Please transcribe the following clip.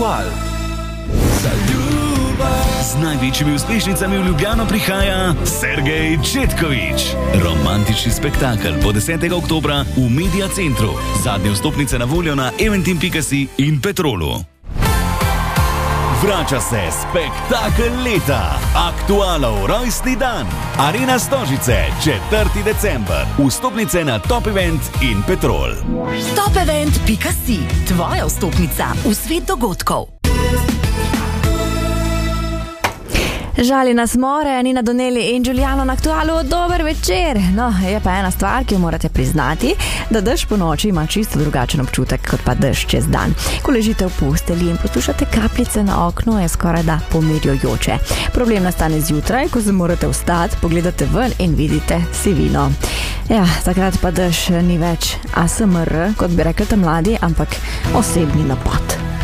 Aktual. Z največjimi uspešnicami v Ljubljano prihaja Sergej Četkovič. Romantični spektakel bo 10. oktobra v Media Centru. Zadnje vstopnice na voljo na eventim.si in Petrolu. Vrača se spektakel leta, Aktualov rojstni dan. Arena Stožice, 4. december. Vstopnice na Top Event in Petrol. Topevent.si, tvoja vstopnica v svet dogodkov. Žali nas more, Nina Doneli in Giuliano na Aktualu. Dober večer. No, je pa ena stvar, ki jo morate priznati, da dež po noči ima čisto drugačen občutek, kot pa dež čez dan. Ko ležite v postelji in poslušate kapljice na oknu, je skoraj da pomirjujoče. Problem nastane zjutraj, ko se morate vstati, pogledate ven in vidite sivino. Ja, takrat pa dež ni več ASMR, kot bi rekli tam mladi, ampak osebni napad.